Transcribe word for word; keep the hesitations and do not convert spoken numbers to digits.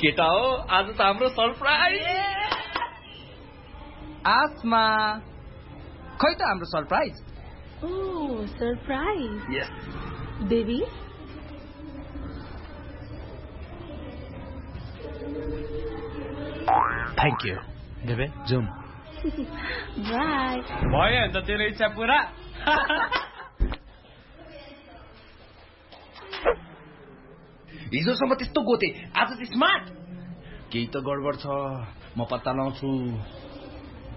केटा हो आज त हाम्रो सरप्राइज आसमा खै त हाम्रो surprise oh surprise yes baby thank you देवे जुम बाई भयो अन्त तेरो इच्छा पुरा हिजोसम्म त्यस्तो गोते आज चाहिँ स्मार्ट केही त गडबड छ म पत्ता लगाउँछु